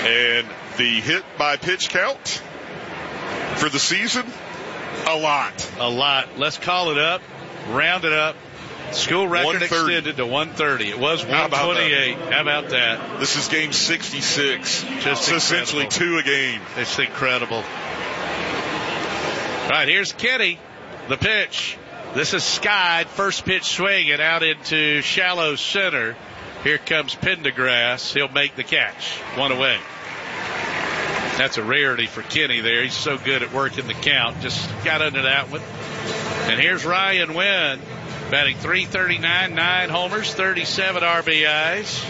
And the hit by pitch count for the season, a lot. A lot. Let's call it up, round it up. School record extended to 130. It was 128. How about that? This is game 66. Just essentially 2 a game. It's incredible. All right, here's Kenny. The pitch. This is skied. First pitch swinging out into shallow center. Here comes Pendergrass. He'll make the catch. 1 away. That's a rarity for Kenny there. He's so good at working the count. Just got under that one. And here's Ryan Wynn. Batting .339, 9 homers, 37 RBIs.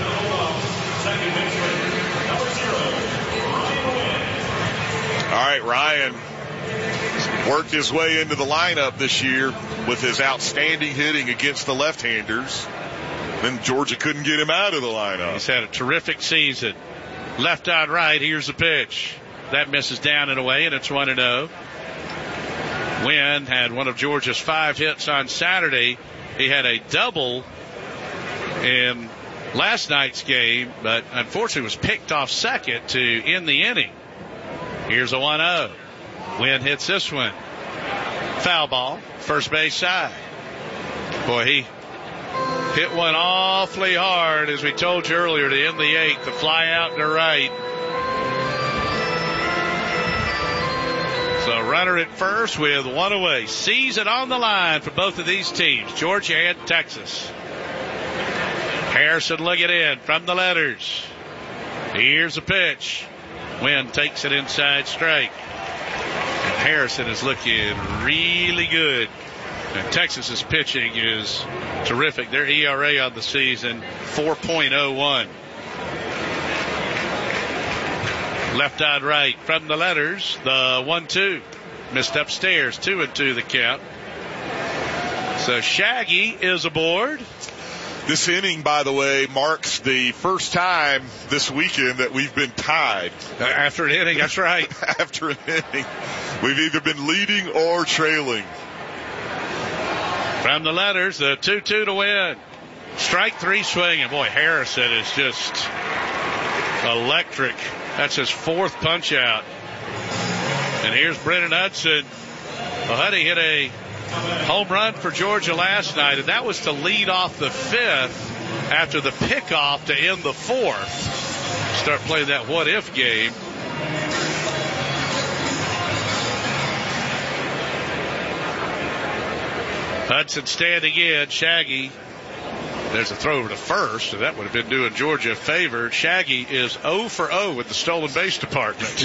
All right, Ryan worked his way into the lineup this year with his outstanding hitting against the left-handers. Then Georgia couldn't get him out of the lineup. He's had a terrific season. Left on right, here's the pitch. That misses down and away, and it's 1-0. Wynn had one of Georgia's 5 hits on Saturday. He had a double in last night's game, but unfortunately was picked off second to end the inning. Here's a 1-0. Wynn hits this one. Foul ball, first base side. Boy, he hit one awfully hard, as we told you earlier, to end the 8th, to fly out to right. So runner at first with 1 away. Season on the line for both of these teams, Georgia and Texas. Harrison looking in from the letters. Here's a pitch. Wynn takes it inside strike. And Harrison is looking really good. And Texas's pitching is terrific. Their ERA on the season, 4.01. Left on right from the letters, the 1-2. Missed upstairs, 2-2 the count. So Shaggy is aboard. This inning, by the way, marks the first time this weekend that we've been tied. After an inning, that's right. After an inning. We've either been leading or trailing. From the letters, the 2-2 to win. Strike 3 swinging. Boy, Harrison is just electric. That's his 4th punch out. And here's Brennan Hudson. Well, Huddy hit a home run for Georgia last night, and that was to lead off the 5th after the pickoff to end the 4th. Start playing that what-if game. Hudson standing in. Shaggy. There's a throw over to first, and that would have been doing Georgia a favor. Shaggy is 0 for 0 with the stolen base department.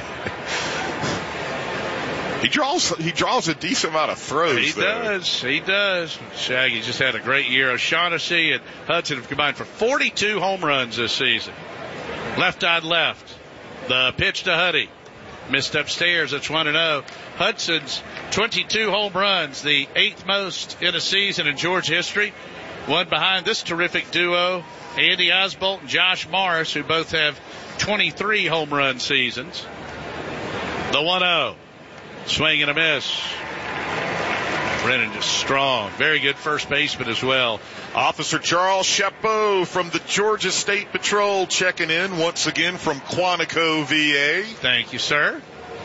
He draws a decent amount of throws. He does. Shaggy just had a great year. O'Shaughnessy and Hudson have combined for 42 home runs this season. Left on left. The pitch to Huddy. Missed upstairs. It's 1-0. Hudson's 22 home runs, the 8th most in a season in Georgia history. One behind this terrific duo, Andy Osbolt and Josh Morris, who both have 23 home run seasons. The 1-0. Swing and a miss. Brennan just strong. Very good first baseman as well. Officer Charles Chapeau from the Georgia State Patrol checking in once again from Quantico, VA. Thank you, sir.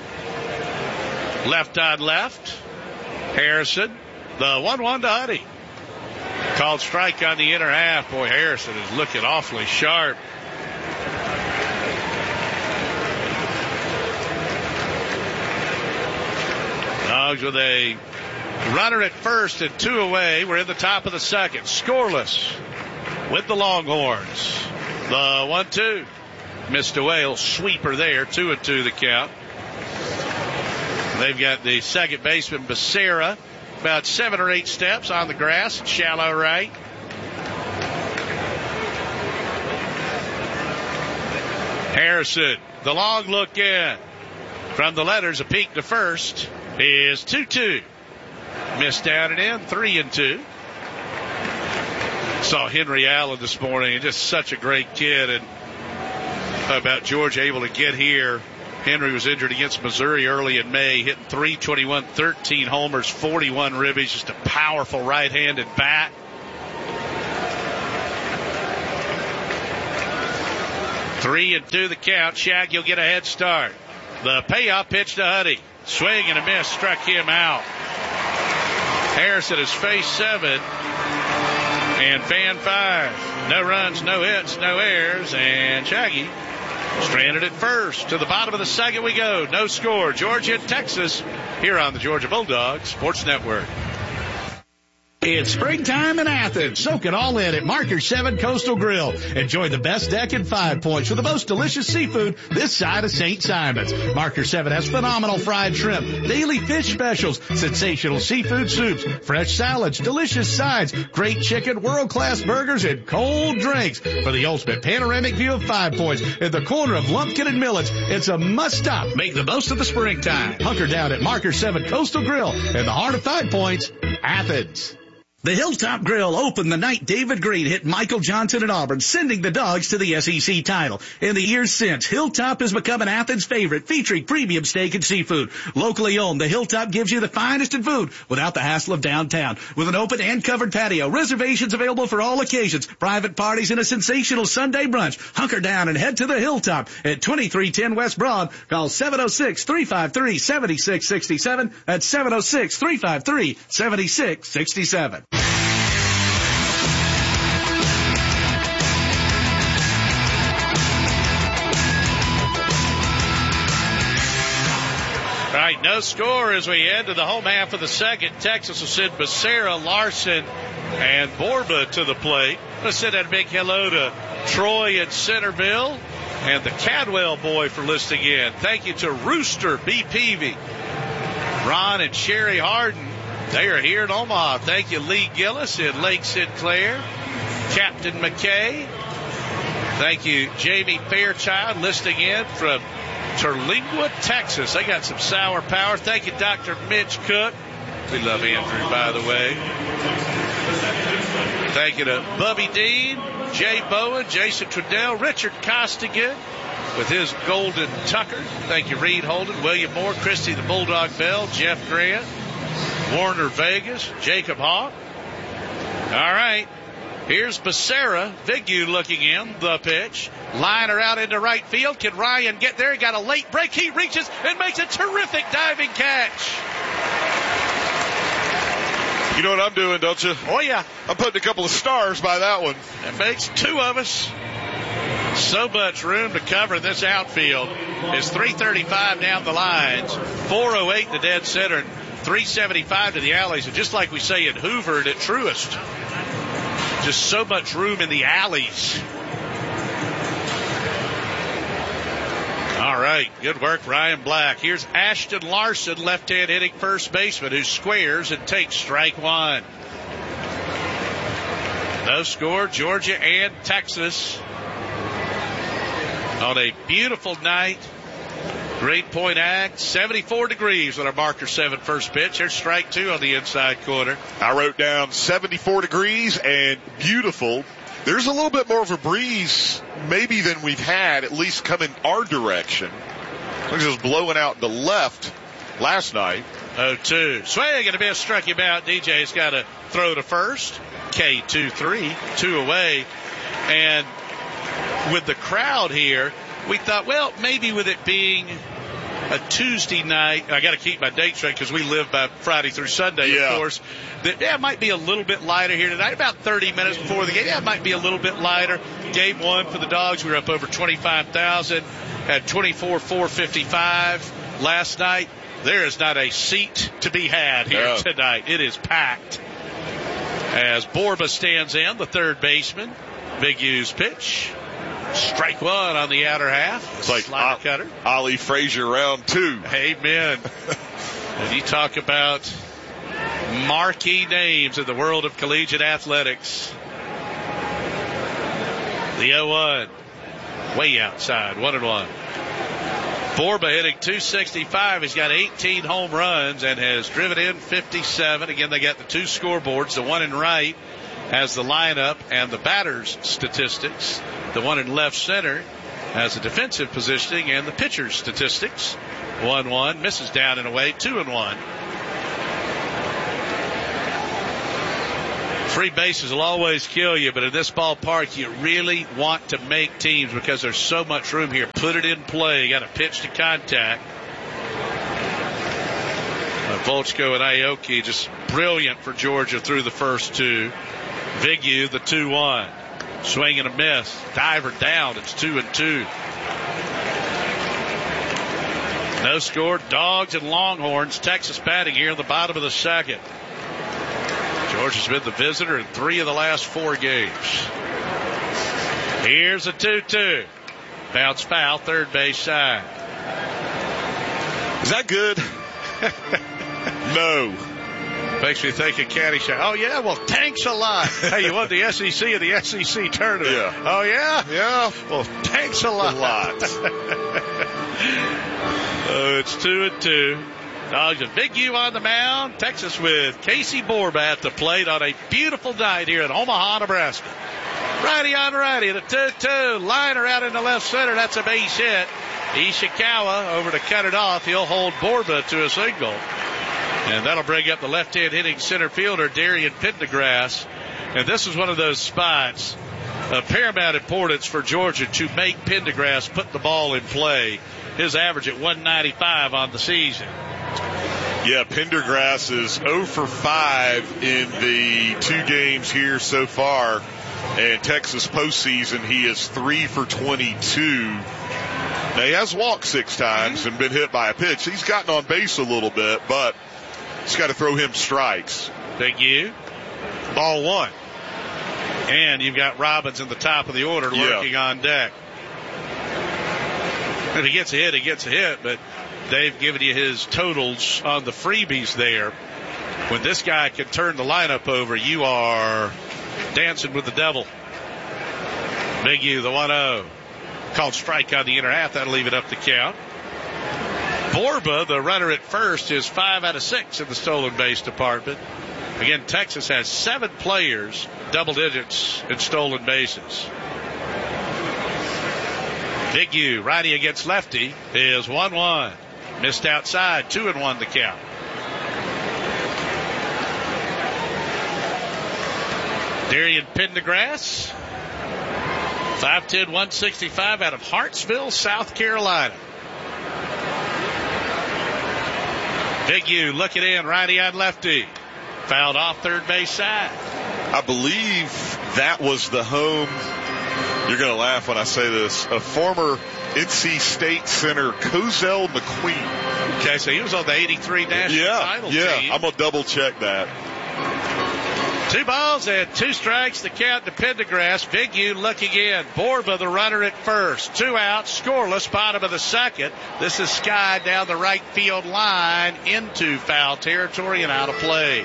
Left on left. Harrison. The 1-1 to Huddy. Called strike on the inner half. Boy, Harrison is looking awfully sharp. Dogs with a runner at first and 2 away. We're in the top of the 2nd. Scoreless with the Longhorns. The 1-2. Missed away. Little sweeper there. 2-2 the count. They've got the second baseman, Becerra. About 7 or 8 steps on the grass, shallow right. Harrison, the long look in. From the letters, a peek to first is 2-2. Missed down and in, 3-2. Saw Henry Allen this morning, and just such a great kid. And about Georgia able to get here. Henry was injured against Missouri early in May, hitting .321, 13 homers, 41 ribbies, just a powerful right-handed bat. 3-2 the count. Shaggy will get a head start. The payoff pitch to Huddy. Swing and a miss, struck him out. Harrison has faced 7 and Fan 5. No runs, no hits, no errors, and Shaggy stranded at first. To the bottom of the second we go. No score. Georgia and Texas here on the Georgia Bulldogs Sports Network. It's springtime in Athens. Soak it all in at Marker 7 Coastal Grill. Enjoy the best deck and 5 Points with the most delicious seafood this side of St. Simon's. Marker 7 has phenomenal fried shrimp, daily fish specials, sensational seafood soups, fresh salads, delicious sides, great chicken, world-class burgers, and cold drinks. For the ultimate panoramic view of 5 Points at the corner of Lumpkin and Millets, it's a must-stop. Make the most of the springtime. Hunker down at Marker 7 Coastal Grill in the heart of 5 Points, Athens. The Hilltop Grill opened the night David Green hit Michael Johnson at Auburn, sending the Dogs to the SEC title. In the years since, Hilltop has become an Athens favorite, featuring premium steak and seafood. Locally owned, the Hilltop gives you the finest in food without the hassle of downtown. With an open and covered patio, reservations available for all occasions, private parties, and a sensational Sunday brunch. Hunker down and head to the Hilltop at 2310 West Broad. Call 706-353-7667. That's 706-353-7667. All right, no score as we head to the home half of the second. Texas will send Becerra, Larson, and Borba to the plate. Let's send out a big hello to Troy in Centerville and the Cadwell boy for listening in. Thank you to Rooster B. Peavy, Ron and Sherry Harden. They are here in Omaha. Thank you, Lee Gillis in Lake Sinclair, Captain McKay. Thank you, Jamie Fairchild, listening in from Terlingua, Texas. They got some sour power. Thank you, Dr. Mitch Cook. We love Andrew, by the way. Thank you to Bubby Dean, Jay Bowen, Jason Trudell, Richard Costigan with his Golden Tucker. Thank you, Reed Holden, William Moore, Christy the Bulldog Bell, Jeff Grant, Warner Vegas, Jacob Hawk. All right. Here's Becerra. Vigu looking in the pitch. Liner out into right field. Can Ryan get there? He got a late break. He reaches and makes a terrific diving catch. You know what I'm doing, don't you? Oh, yeah. I'm putting a couple of stars by that one. That makes 2 of us. So much room to cover this outfield. It's 335 down the lines, 408 in the dead center, and 375 to the alleys. And just like we say at Hoover and at Truist, just so much room in the alleys. All right, good work, Ryan Black. Here's Ashton Larson, left-hand hitting first baseman, who squares and takes strike 1. No score, Georgia and Texas on a beautiful night. Great Point Ag, 74 degrees with our Marker 7 first pitch. Here's strike 2 on the inside corner. I wrote down 74 degrees and beautiful. There's a little bit more of a breeze maybe than we've had, at least coming our direction. It was just blowing out the left last night. 0-2. Swing and a miss, struck him out. DJ's got to throw to first. K2-3, 2 away. And with the crowd here, we thought, well, maybe with it being a Tuesday night, I got to keep my date straight because we live by Friday through Sunday, of course. That it might be a little bit lighter here tonight. About 30 minutes before the game, it might be a little bit lighter. Game 1 for the Dogs, we were up over 25,000 at 24,455 last night. There is not a seat to be had here tonight. It is packed. As Borba stands in, the third baseman, Big U's pitch. Strike 1 on the outer half. It's like cutter. Ollie Frazier round 2. Amen. And you talk about marquee names in the world of collegiate athletics. The 0-1. Way outside. 1-1. Borba hitting 265. He's got 18 home runs and has driven in 57. Again, they got the 2 scoreboards. The one in right has the lineup and the batter's statistics. The one in left center has the defensive positioning and the pitcher's statistics. 1-1. Misses down and away. 2-1. Free bases will always kill you, but in this ballpark, you really want to make teams because there's so much room here. Put it in play. You got a pitch to contact. Volchko and Aoki just brilliant for Georgia through the first two. Vigu, the 2-1. Swing and a miss. Diver down. It's 2-2. No score. Dogs and Longhorns. Texas batting here in the bottom of the second. Georgia's been the visitor in 3 of the last 4 games. Here's a 2-2. Bounce foul, third base side. Is that good? No. Makes me think of Caddyshack. Oh, yeah? Well, thanks a lot. Hey, you won the SEC and the SEC tournament. Yeah. Oh, yeah? Yeah. Well, thanks a lot. It's 2-2. Dogs a Big U on the mound. Texas with Casey Borba at the plate on a beautiful night here in Omaha, Nebraska. Righty on righty. The 2-2. Liner out into left center. That's a base hit. Ishikawa over to cut it off. He'll hold Borba to a single. And that'll bring up the left-hand hitting center fielder, Darian Pendergrass. And this is one of those spots of paramount importance for Georgia to make Pendergrass put the ball in play. His average at 195 on the season. Yeah, Pendergrass is 0 for 5 in the 2 games here so far. And Texas postseason, he is 3 for 22. Now, he has walked 6 times and been hit by a pitch. He's gotten on base a little bit, but he's got to throw him strikes. Thank you. Ball 1. And you've got Robbins in the top of the order lurking on deck. If he gets a hit, he gets a hit, but they've given you his totals on the freebies there. When this guy can turn the lineup over, you are dancing with the devil. Big U, the 1-0. Called strike on the inner half. That'll leave it up the count. Borba, the runner at first, is 5 out of 6 in the stolen base department. Again, Texas has 7 players, double digits in stolen bases. Big U, righty against lefty, is 1-1. Missed outside, 2-1 the count. Darian Pendergrass, 5'10", 165 out of Hartsville, South Carolina. Big U looking in, righty on lefty. Fouled off third base side. I believe that was the home. You're going to laugh when I say this. A former NC State center, Cozell McQueen. Okay, so he was on the 83 national title team. Yeah, I'm going to double check that. 2 balls and 2 strikes. The count to Pendergrass. Big U looking in. Borba, the runner at first. 2 outs, scoreless, bottom of the second. This is Sky down the right field line into foul territory and out of play.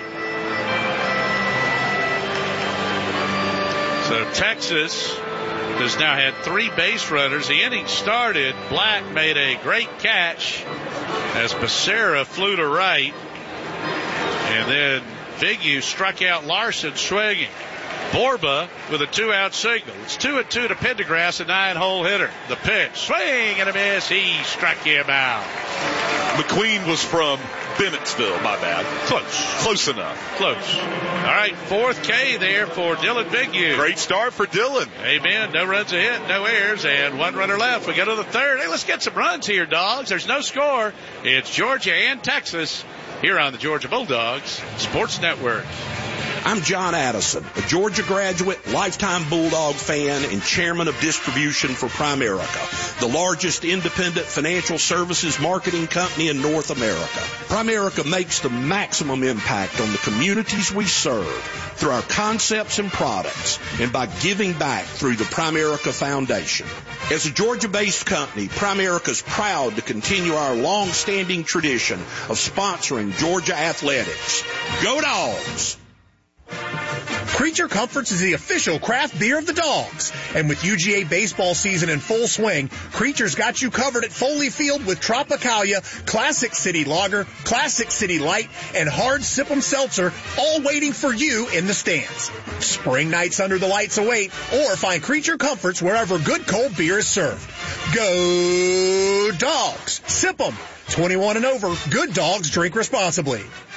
So Texas has now had 3 base runners. The inning started. Black made a great catch as Becerra flew to right. And then Big U struck out Larson swinging. Borba with a 2-out single. It's 2-2 to Pendergrass, a 9-hole hitter. The pitch, swing and a miss. He struck him out. McQueen was from Bennettsville, my bad. Close enough. Close. All right, 4th K there for Dylan Big U. Great start for Dylan. Amen. No runs a hit, no errors, and 1 runner left. We go to the 3rd. Hey, let's get some runs here, dogs. There's no score. It's Georgia and Texas here on the Georgia Bulldogs Sports Network. I'm John Addison, a Georgia graduate, lifetime Bulldog fan, and chairman of distribution for Primerica, the largest independent financial services marketing company in North America. Primerica makes the maximum impact on the communities we serve through our concepts and products and by giving back through the Primerica Foundation. As a Georgia-based company, Primerica is proud to continue our long-standing tradition of sponsoring Georgia athletics. Go Dogs! Creature Comforts is the official craft beer of the Dogs. And with UGA baseball season in full swing, Creature's got you covered at Foley Field with Tropicalia, Classic City Lager, Classic City Light, and Hard Sip'em Seltzer, all waiting for you in the stands. Spring nights under the lights await, or find Creature Comforts wherever good cold beer is served. Go Dogs! Sip 'em! 21 and over, good dogs drink responsibly.